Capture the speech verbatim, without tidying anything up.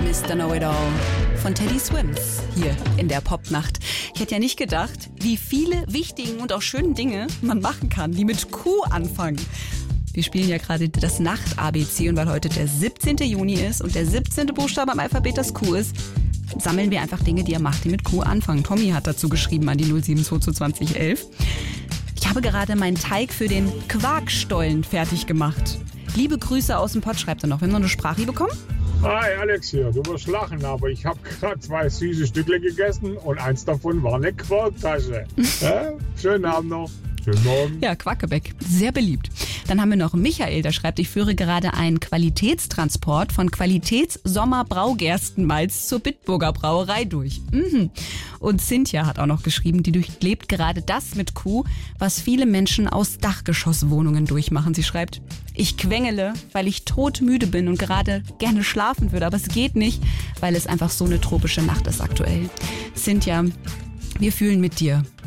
Mister Know-It-All von Teddy Swims hier in der Popnacht. Ich hätte ja nicht gedacht, wie viele wichtigen und auch schönen Dinge man machen kann, die mit Q anfangen. Wir spielen ja gerade das Nacht-A B C und weil heute der siebzehnte Juni ist und der siebzehnte Buchstabe am Alphabet das Q ist, sammeln wir einfach Dinge, die ihr macht, die mit Q anfangen. Tommy hat dazu geschrieben an die null sieben zwei zwei zwanzig elf. Ich habe gerade meinen Teig für den Quarkstollen fertig gemacht. Liebe Grüße aus dem Pott, schreibt er noch. Wir haben noch eine Sprachli bekommen. Hi Alex hier, du wirst lachen, aber ich habe gerade zwei süße Stückle gegessen und eins davon war eine Quarktasche. Ja? Schönen Abend noch. Schönen Morgen. Ja, Quackebeck, sehr beliebt. Dann haben wir noch Michael, der schreibt, ich führe gerade einen Qualitätstransport von Qualitäts-Sommer-Braugerstenmalz zur Bitburger Brauerei durch. Mhm. Und Cynthia hat auch noch geschrieben, die durchlebt gerade das mit Q, was viele Menschen aus Dachgeschosswohnungen durchmachen. Sie schreibt, ich quengele, weil ich todmüde bin und gerade gerne schlafen würde, aber es geht nicht, weil es einfach so eine tropische Nacht ist aktuell. Cynthia, wir fühlen mit dir.